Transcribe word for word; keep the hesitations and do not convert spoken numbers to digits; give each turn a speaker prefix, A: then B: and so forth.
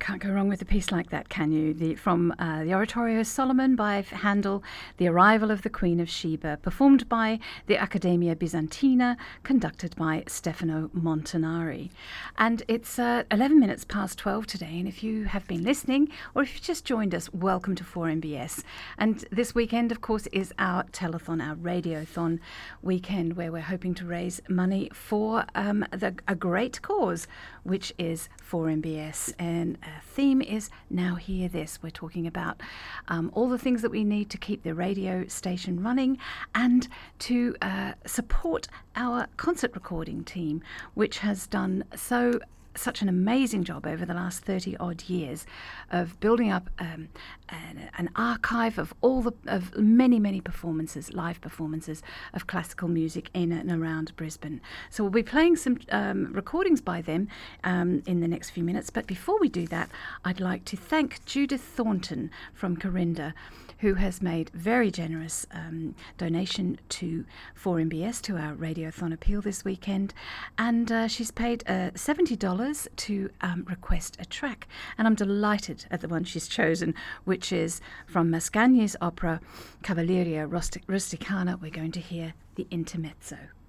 A: can't go wrong with a piece like that, can you? The, from uh, the Oratorio Solomon by Handel, The Arrival of the Queen of Sheba, performed by the Accademia Bizantina, conducted by Stefano Montanari. And it's uh, eleven minutes past twelve today, and if you have been listening, or if you've just joined us, welcome to four M B S. And this weekend, of course, is our telethon, our radiothon weekend, where we're hoping to raise money for um, the, a great cause, which is four M B S. And our theme is Now Hear This. We're talking about um, all the things that we need to keep the radio station running and to uh, support our concert recording team, which has done so such an amazing job over the last thirty odd years of building up um, an, an archive of all the of many many performances, live performances of classical music in and around Brisbane. So we'll be playing some um, recordings by them um, in the next few minutes. But before we do that, I'd like to thank Judith Thornton from Corinda, who has made very generous um, donation to four M B S, to our Radiothon appeal this weekend. And uh, she's paid uh, seventy dollars to um, request a track. And I'm delighted at the one she's chosen, which is from Mascagni's opera Cavalleria Rustic- Rusticana. We're going to hear the Intermezzo.